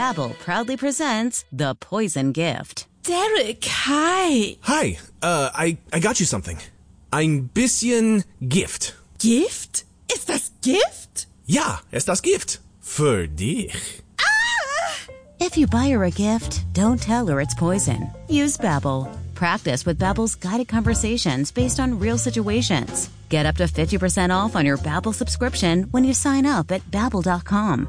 Babbel proudly presents The Poison Gift. Derek, hi. Hi, I got you something. Ein bisschen Gift. Gift? Ist das Gift? Ja, ist das Gift. Für dich. If you buy her a gift, don't tell her it's poison. Use Babbel. Practice with Babbel's guided conversations based on real situations. Get up to 50% off on your Babbel subscription when you sign up at Babbel.com.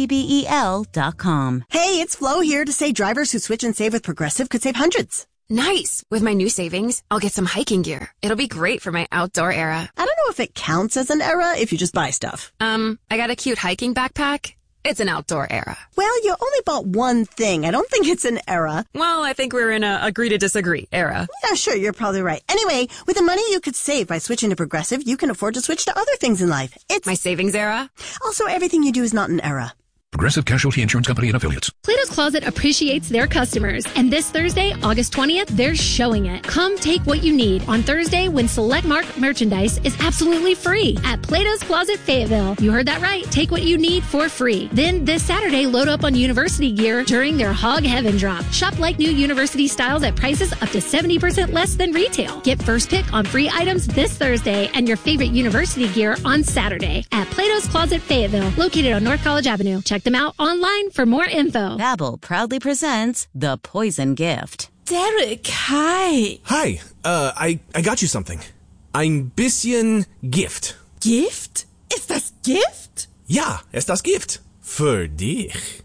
Babbel.com. Hey, it's Flo here to say drivers who switch and save with Progressive could save hundreds. Nice! With my new savings, I'll get some hiking gear. It'll be great for my outdoor era. I don't know if it counts as an era if you just buy stuff. I got a cute hiking backpack. It's an outdoor era. Well, you only bought one thing. I don't think it's an era. Well, I think we're in a agree to disagree era. Yeah, sure, you're probably right. Anyway, with the money you could save by switching to Progressive, you can afford to switch to other things in life. It's my savings era. Also, everything you do is not an era. Progressive Casualty Insurance Company and Affiliates. Plato's Closet appreciates their customers, and this Thursday, August 20th, they're showing it. Come take what you need on Thursday when select merchandise is absolutely free at Plato's Closet Fayetteville. You heard that right. Take what you need for free. Then this Saturday, load up on university gear during their Hog Heaven drop. Shop like new university styles at prices up to 70% less than retail. Get first pick on free items this Thursday and your favorite university gear on Saturday at Plato's Closet Fayetteville, located on North College Avenue. Check them out online for more info. Babbel proudly presents The Poison Gift. Derek, hi. Hi, I got you something. Ein bisschen Gift. Gift? Ist das Gift? Ja, ist das Gift. Für dich.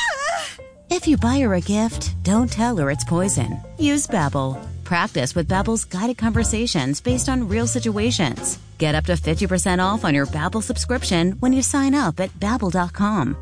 If you buy her a gift, don't tell her it's poison. Use Babbel. Practice with Babbel's guided conversations based on real situations. Get up to 50% off on your Babbel subscription when you sign up at Babbel.com.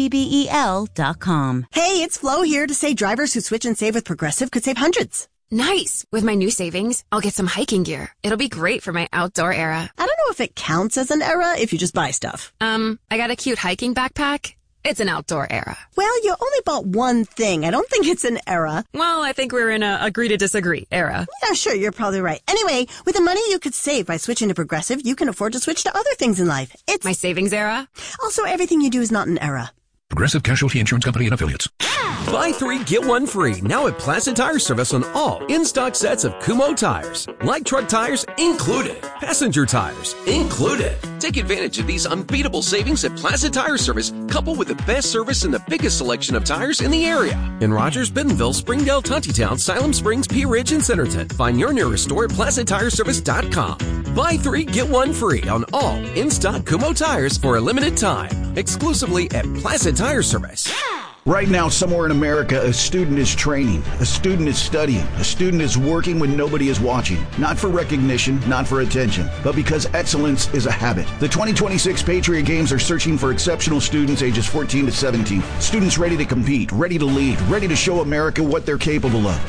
Babbel.com. Hey, it's Flo here to say drivers who switch and save with Progressive could save hundreds. Nice! With my new savings, I'll get some hiking gear. It'll be great for my outdoor era. I don't know if it counts as an era if you just buy stuff. I got a cute hiking backpack. It's an outdoor era. Well, you only bought one thing. I don't think it's an era. Well, I think we're in a agree to disagree era. Yeah, sure, you're probably right. Anyway, with the money you could save by switching to Progressive, you can afford to switch to other things in life. It's my savings era. Also, everything you do is not an era. Progressive Casualty Insurance Company and Affiliates. Buy 3, get 1 free. Now at Placid Tire Service on all in-stock sets of Kumho tires. Light truck tires included. Passenger tires included. Take advantage of these unbeatable savings at Placid Tire Service, coupled with the best service and the biggest selection of tires in the area. In Rogers, Bentonville, Springdale, Tontitown, Siloam Springs, Pea Ridge, and Centerton. Find your nearest store at PlacidTireService.com. Buy 3, get 1 free on all in-stock Kumho tires for a limited time. Exclusively at Placid Tire Service. Right now, somewhere in America, a student is training, a student is studying, a student is working when nobody is watching. Not for recognition, not for attention, but because excellence is a habit. The 2026 Patriot Games are searching for exceptional students ages 14 to 17. Students ready to compete, ready to lead, ready to show America what they're capable of.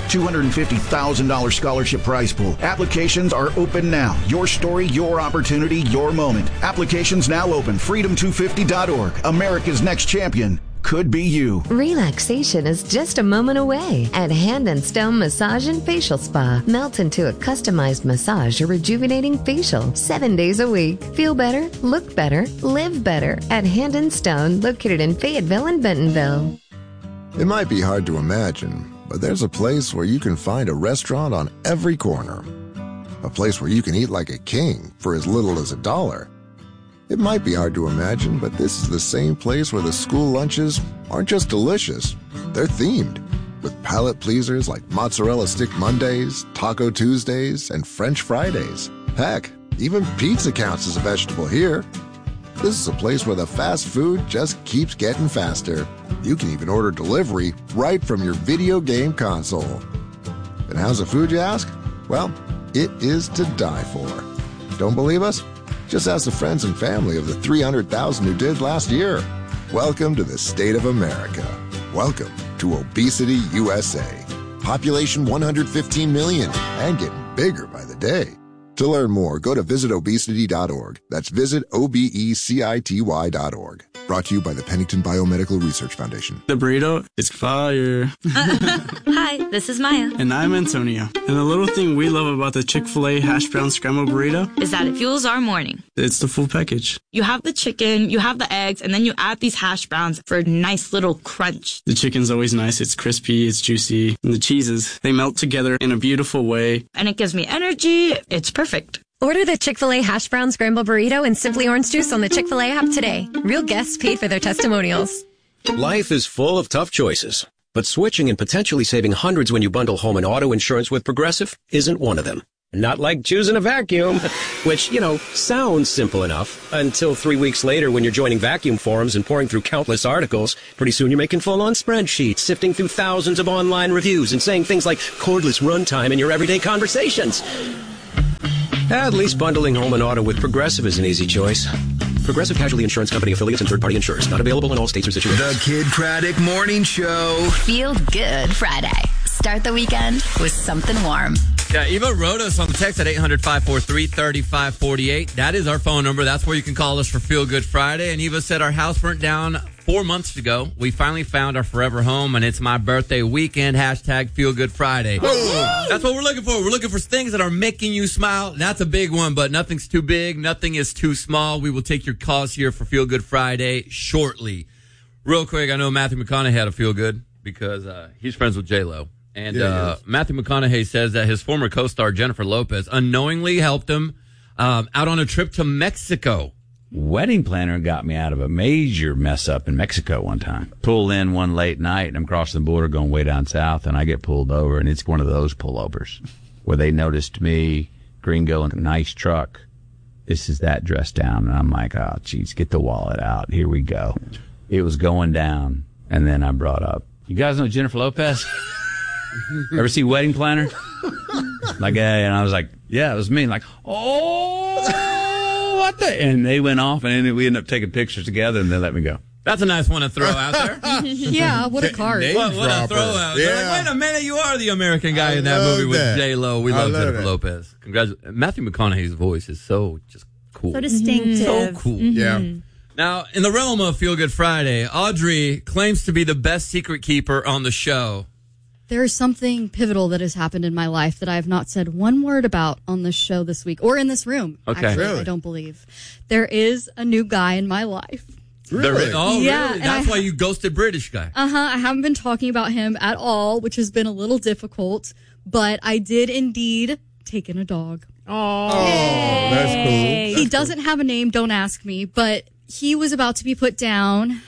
$250,000 scholarship prize pool. Applications are open now. Your story, your opportunity, your moment. Applications now open. Freedom250.org. America's next champion could be you. Relaxation is just a moment away at Hand and Stone Massage and Facial Spa. Melt into a customized massage or rejuvenating facial 7 days a week. Feel better, look better, live better at Hand and Stone, located in Fayetteville and Bentonville. It might be hard to imagine, but there's a place where you can find a restaurant on every corner. A place where you can eat like a king for as little as $1. It might be hard to imagine, but this is the same place where the school lunches aren't just delicious, they're themed, with palate pleasers like Mozzarella Stick Mondays, Taco Tuesdays, and French Fridays. Heck, even pizza counts as a vegetable here. This is a place where the fast food just keeps getting faster. You can even order delivery right from your video game console. And how's the food, you ask? Well, it is to die for. Don't believe us? Just ask the friends and family of the 300,000 who did last year. Welcome to the state of America. Welcome to Obesity USA. Population 115 million and getting bigger by the day. To learn more, go to visitobesity.org. That's visitobecity.org. Brought to you by the Pennington Biomedical Research Foundation. The burrito is fire. Hi, this is Maya. And I'm Antonio. And the little thing we love about the Chick-fil-A hash brown scrambled burrito is that it fuels our morning. It's the full package. You have the chicken, you have the eggs, and then you add these hash browns for a nice little crunch. The chicken's always nice. It's crispy, it's juicy. And the cheeses, they melt together in a beautiful way. And it gives me energy. It's perfect. Order the Chick-fil-A hash brown scrambled burrito and Simply Orange Juice on the Chick-fil-A app today. Real guests paid for their testimonials. Life is full of tough choices, but switching and potentially saving hundreds when you bundle home and auto insurance with Progressive isn't one of them. Not like choosing a vacuum, which, sounds simple enough until 3 weeks later when you're joining vacuum forums and pouring through countless articles. Pretty soon you're making full-on spreadsheets, sifting through thousands of online reviews and saying things like cordless runtime in your everyday conversations. At least bundling home and auto with Progressive is an easy choice. Progressive Casualty Insurance Company affiliates and third-party insurers. Not available in all states or situations. The Kid Craddock Morning Show. Feel Good Friday. Start the weekend with something warm. Yeah, Eva wrote us on the text at 800-543-3548. That is our phone number. That's where you can call us for Feel Good Friday. And Eva said our house burnt down 4 months ago. We finally found our forever home, and it's my birthday weekend. Hashtag Feel Good Friday. That's what we're looking for. We're looking for things that are making you smile. That's a big one, but nothing's too big. Nothing is too small. We will take your calls here for Feel Good Friday shortly. Real quick, I know Matthew McConaughey had a feel good because he's friends with J-Lo. And Matthew McConaughey says that his former co-star Jennifer Lopez unknowingly helped him out on a trip to Mexico. Wedding planner got me out of a major mess up in Mexico one time. Pull in one late night, and I'm crossing the border going way down south, and I get pulled over, and it's one of those pullovers where they noticed me, gringo, in a nice truck. This is that dressed down, and I'm like, oh, geez, get the wallet out. Here we go. It was going down, and then I brought up, you guys know Jennifer Lopez? Ever see Wedding Planner? Like, and I was like, yeah, it was me. Like, oh, what the? And they went off, and then we ended up taking pictures together, and they let me go. That's a nice one to throw out there. Yeah, what a card. What a throw out. Yeah. Like, wait a minute, you are the American guy in that movie with J-Lo. We love Jennifer Lopez. Congratulations. Matthew McConaughey's voice is so just cool. So distinctive. So cool. Yeah. Now, in the realm of Feel Good Friday, Audrey claims to be the best secret keeper on the show. There is something pivotal that has happened in my life that I have not said one word about on this show this week or in this room. Okay. Actually, Really? I don't believe. There is a new guy in my life. Really? Oh, Yeah, really? and That's why you ghosted British guy. I haven't been talking about him at all, which has been a little difficult, but I did indeed take in a dog. Oh, that's cool. He doesn't have a name, don't ask me, but he was about to be put down.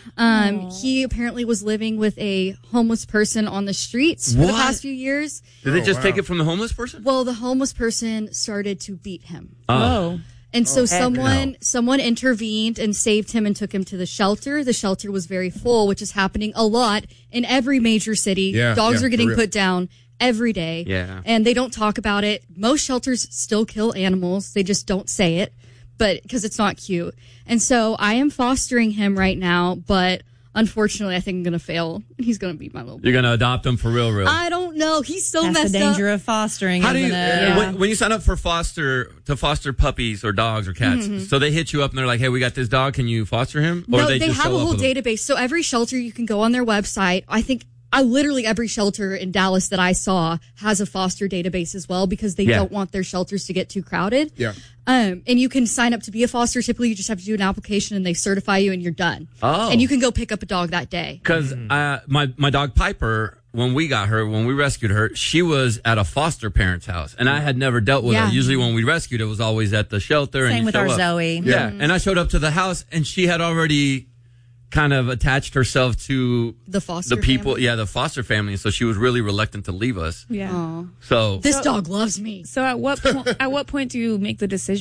He apparently was living with a homeless person on the streets for the past few years. Did they just take it from the homeless person? Well, the homeless person started to beat him. Oh. And so someone intervened and saved him and took him to the shelter. The shelter was very full, which is happening a lot in every major city. Yeah, Dogs are getting for real. put down every day. Yeah. And they don't talk about it. Most shelters still kill animals. They just don't say it, but because it's not cute. And so I am fostering him right now, but unfortunately I think I'm going to fail. He's going to be my little boy. You're going to adopt him for real? I don't know. He's so That's messed the danger up. of fostering. How do you, isn't it? when you sign up for foster puppies or dogs or cats, so they hit you up and they're like, hey, we got this dog, can you foster him? Or No, they they just have show a up whole with them? database. So every shelter, you can go on their website. Literally every shelter in Dallas that I saw has a foster database as well because they don't want their shelters to get too crowded. Yeah. And you can sign up to be a foster. Typically, you just have to do an application and they certify you and you're done. Oh. And you can go pick up a dog that day. Because my dog Piper, when we rescued her, she was at a foster parent's house, and I had never dealt with Yeah. her. Usually when we rescued, it was always at the shelter. Same and with our Zoe. Yeah, and I showed up to the house, and she had already kind of attached herself to The foster people. family. Yeah, the foster family. So she was really reluctant to leave us. Yeah. Aw. So This dog loves me. So at what point do you make the decision?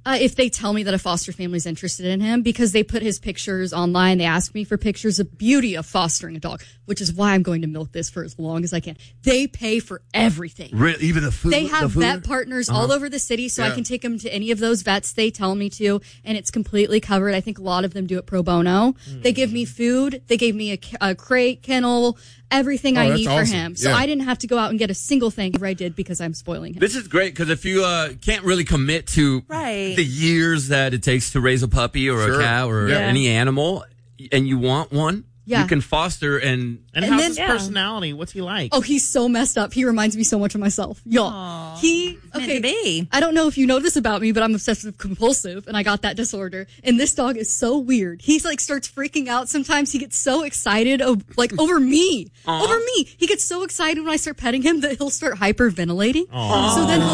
If they tell me that a foster family is interested in him, because they put his pictures online. They ask me for pictures of beauty of fostering a dog, which is why I'm going to milk this for as long as I can. They pay for everything. Even the food? They have vet partners all over the city, so I can take them to any of those vets they tell me to, and it's completely covered. I think a lot of them do it pro bono. They give me food. They gave me a crate, kennel, everything I need for him. So I didn't have to go out and get a single thing I did because I'm spoiling him. This is great because if you can't really commit to the years that it takes to raise a puppy or a cat or any animal, and you want one, you can foster and how's his personality? What's he like? Oh, he's so messed up. He reminds me so much of myself. Y'all. Meant to be. I don't know if you know this about me, but I'm obsessive compulsive and I got that disorder. And this dog is so weird. He's like starts freaking out sometimes. He gets so excited over me. Over me. He gets so excited when I start petting him that he'll start hyperventilating. So then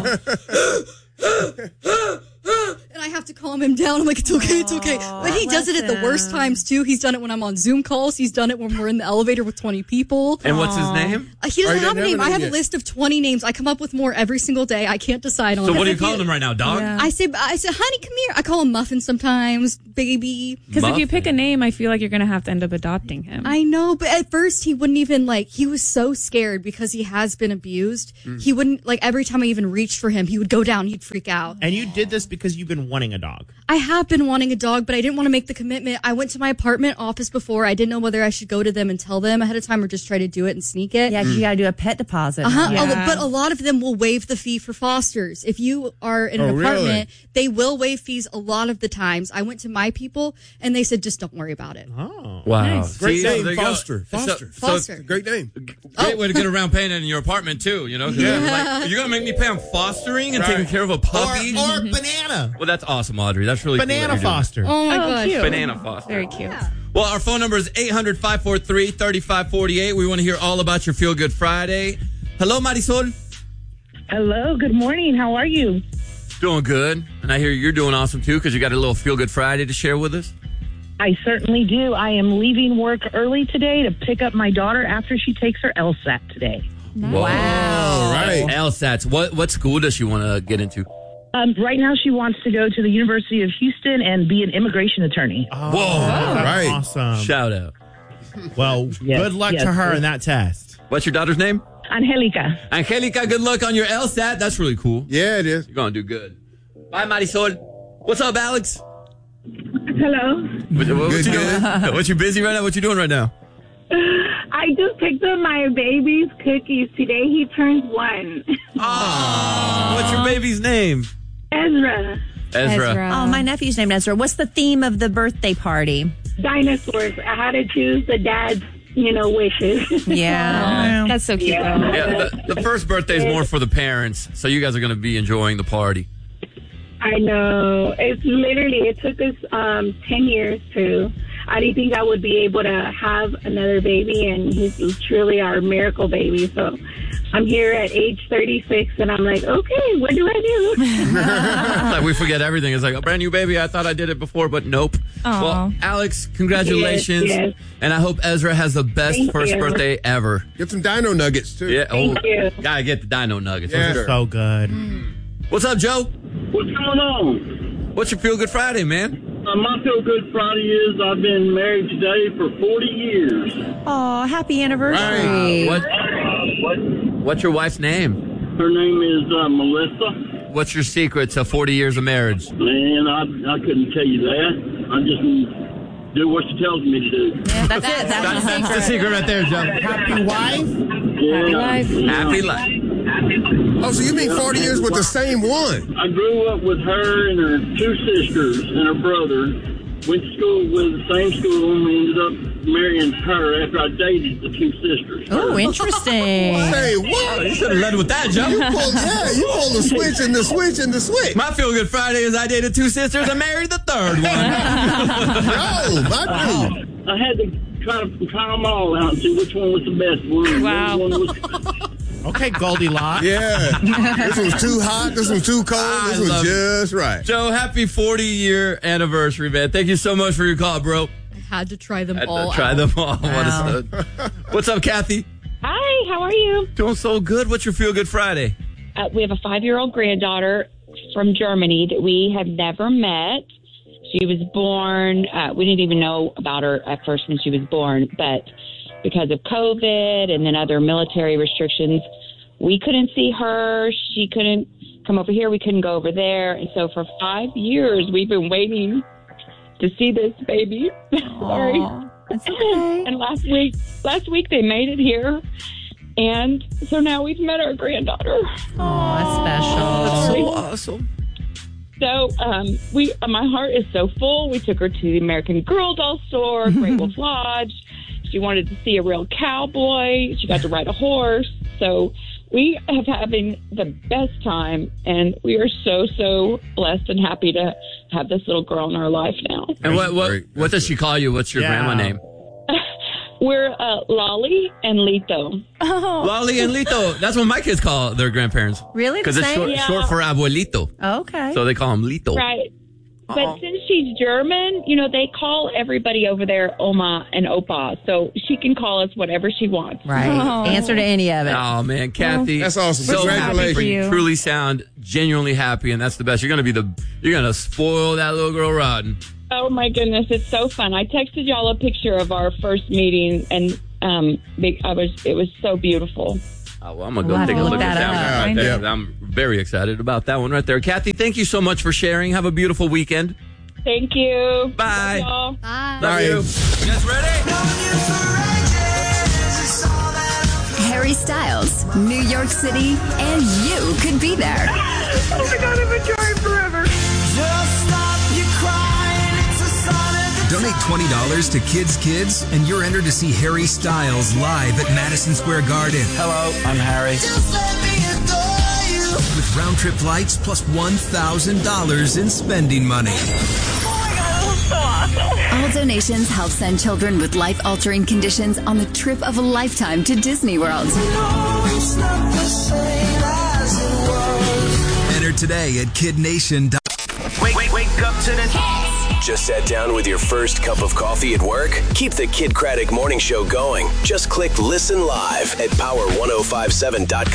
he'll go and I have to calm him down. I'm like, it's okay, it's okay. But he does it at the worst times too. He's done it when I'm on Zoom calls. He's done it when we're in the elevator with 20 people. And what's his name? He doesn't have a name. I have a list of 20 names. I come up with more every single day. I can't decide on it. So what are you calling him right now, dog? I say, honey, come here. I call him Muffin sometimes, baby. Because if you pick a name, I feel like you're going to have to end up adopting him. I know, but at first he wouldn't even he was so scared because he has been abused. He wouldn't, every time I even reached for him, he would go down, he'd freak out. And you did this because you've been wanting a dog. I have been wanting a dog, but I didn't want to make the commitment. I went to my apartment office before. I didn't know whether I should go to them and tell them ahead of time or just try to do it and sneak it. Yeah, you got to do a pet deposit. But a lot of them will waive the fee for fosters. If you are in an apartment, they will waive fees a lot of the times. I went to my people, and they said, just don't worry about it. Oh. Wow. Nice. Great See, name, Foster. Foster. Great name. Great way to get around paying it in your apartment, too. You know, you're going to make me pay on fostering and taking care of a puppy? Or banana. Well, that's awesome, Audrey. That's really Banana cool. Foster. Oh, my gosh. Cute. Banana Foster. Very cute. Yeah. Well, our phone number is 800-543-3548. We want to hear all about your Feel Good Friday. Hello, Marisol. Hello. Good morning. How are you? Doing good. And I hear you're doing awesome, too, because you got a little Feel Good Friday to share with us. I certainly do. I am leaving work early today to pick up my daughter after she takes her LSAT today. Nice. Wow. Right. LSATs. What school does she want to get into? Right now, she wants to go to the University of Houston and be an immigration attorney. Oh, whoa. Right. Awesome. Shout out. Well, good luck to her in that test. What's your daughter's name? Angelica. Angelica, good luck on your LSAT. That's really cool. Yeah, it is. You're going to do good. Bye, Marisol. What's up, Alex? Hello. What you doing? What you busy right now? What you doing right now? I just picked up my baby's cookies. Today he turns 1. Oh, what's your baby's name? Ezra. Oh, my nephew's named Ezra. What's the theme of the birthday party? Dinosaurs. I had to choose the dad's, wishes. Yeah. That's so cute, though. Yeah, the first birthday is more for the parents, so you guys are going to be enjoying the party. I know. It took us 10 years to. I didn't think I would be able to have another baby, and he's truly our miracle baby. So I'm here at age 36, and I'm like, okay, what do I do? It's like we forget everything. It's like a brand new baby. I thought I did it before, but nope. Aww. Well, Alex, congratulations. Yes. And I hope Ezra has the best Thank first you. birthday ever. Get some dino nuggets, too. Yeah. Thank you. Gotta get the dino nuggets. Yeah. For sure. So good. What's up, Joe? What's going on? What's your Feel Good Friday, man? My Feel Good Friday is I've been married today for 40 years. Oh, happy anniversary. What's your wife's name? Her name is Melissa. What's your secret to 40 years of marriage? Man, I couldn't tell you that. I just do what she tells me to do. Yeah, that's it. That's the secret right there, Joe. Happy wife? Yeah, Happy life. Oh, so you mean 40 years with the same one? I grew up with her and her 2 sisters and her brother. Went to school with the same school, and we ended up marrying her after I dated the 2 sisters. Oh, interesting. Say what? You should have led with that, Joe. You pulled the switch and the switch and the switch. My Feel Good Friday is I dated 2 sisters and married the 3rd one. Oh, my dude. I had to try them all out and see which one was the best one. Wow. Which one was Okay, Goldilocks. Yeah. This one's too hot. This one's too cold. This one's just right. Joe, happy 40-year anniversary, man. Thank you so much for your call, bro. I had to try them all Try out. them all. Wow. What's up, Kathy? Hi, how are you? Doing so good. What's your Feel Good Friday? We have a 5-year-old granddaughter. from Germany that we have never met. She was born, we didn't even know about her at first when she was born, but because of COVID and then other military restrictions, we couldn't see her. She couldn't come over here. We couldn't go over there. And so for 5 years, we've been waiting to see this baby. Sorry. That's okay. And last week they made it here. And so now we've met our granddaughter. Oh, that's special. That's so awesome. So my heart is so full. We took her to the American Girl doll store, Great Wolf Lodge. She wanted to see a real cowboy. She got to ride a horse. So we have having the best time, and we are so, so blessed and happy to have this little girl in our life now. And what does she call you? What's your grandma name? We're Lolly and Lito. Oh. Lolly and Lito. That's what my kids call their grandparents. Really? Because it's short for abuelito. Okay. So they call him Lito. Right. But since she's German, they call everybody over there Oma and Opa. So she can call us whatever she wants. Right. Answer to any of it. Oh, man. Kathy. That's awesome. So Congratulations. happy for you. Truly sound genuinely happy, and that's the best. You're going to spoil that little girl rotten. Oh, my goodness. It's so fun. I texted y'all a picture of our first meeting, and it was so beautiful. Oh, well, I'm going to go take a look at that one right there. Yeah. I'm very excited about that one right there. Kathy, thank you so much for sharing. Have a beautiful weekend. Thank you. Bye. Love y'all. Bye. Love you. You guys ready? Harry Styles, New York City, and you could be there. Oh, my God. I've enjoyed forever. Just stop your crying. It's a sign of the Donate $20 to Kids Kids, and you're entered to see Harry Styles live at Madison Square Garden. Hello, I'm Harry. Just let me adore you. With round-trip flights plus $1,000 in spending money. Oh my God, that was so awesome. All donations help send children with life-altering conditions on the trip of a lifetime to Disney World. No, it's not the same as it was. Enter today at KidNation.com. Wake up to the Just sat down with your first cup of coffee at work? Keep the Kid Craddock Morning Show going. Just click Listen Live at power1057.com.